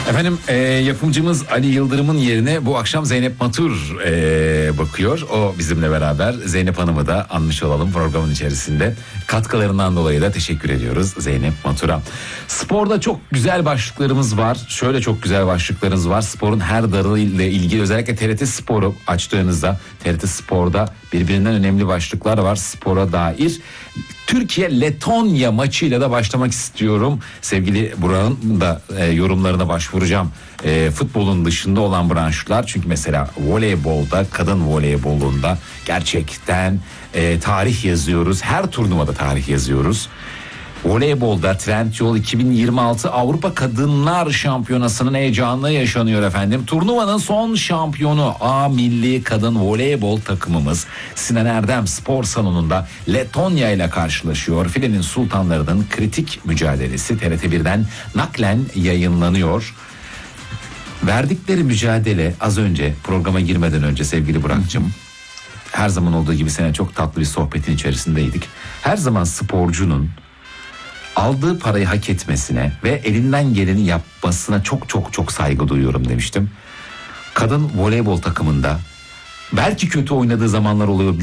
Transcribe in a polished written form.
Efendim yapımcımız Ali Yıldırım'ın yerine bu akşam Zeynep Matur bakıyor. O bizimle beraber. Zeynep Hanım'ı da anmış olalım programın içerisinde. Katkılarından dolayı da teşekkür ediyoruz Zeynep Matur'a. Sporda çok güzel başlıklarımız var. Şöyle çok güzel başlıklarımız var. Sporun her dalıyla ilgili, özellikle TRT Spor'u açtığınızda TRT Spor'da birbirinden önemli başlıklar var spora dair. Türkiye-Letonya maçıyla da başlamak istiyorum. Sevgili Burak'ın da yorumlarına başvuracağım. Futbolun dışında olan branşlar. Çünkü mesela voleybolda, kadın voleybolunda gerçekten tarih yazıyoruz. Her turnuvada tarih yazıyoruz. Voleybolda Trendyol 2026 Avrupa Kadınlar Şampiyonası'nın heyecanı yaşanıyor efendim. Turnuvanın son şampiyonu A Milli Kadın Voleybol takımımız Sinan Erdem Spor Salonu'nda Letonya ile karşılaşıyor. Filenin Sultanları'nın kritik mücadelesi TRT1'den naklen yayınlanıyor. Verdikleri mücadele az önce programa girmeden önce sevgili Burak'cığım, her zaman olduğu gibi seninle çok tatlı bir sohbetin içerisindeydik. Her zaman sporcunun aldığı parayı hak etmesine ve elinden geleni yapmasına çok saygı duyuyorum demiştim. Kadın voleybol takımında belki kötü oynadığı zamanlar oluyor,